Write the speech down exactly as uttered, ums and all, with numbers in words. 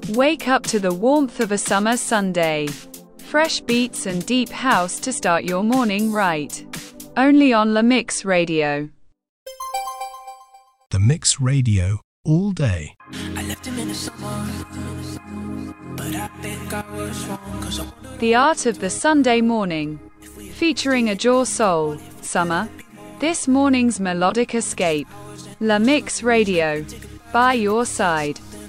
Wake up to the warmth of a summer Sunday. Fresh beats and deep house to start your morning right. Only on La Mix Radio. The Mix Radio, all day. I left him in the summer, but I think I was wrong, 'cause I wanna- The Art of the Sunday Morning. Featuring a Jaw Soul, Summer. This morning's melodic escape. La Mix Radio. By your side.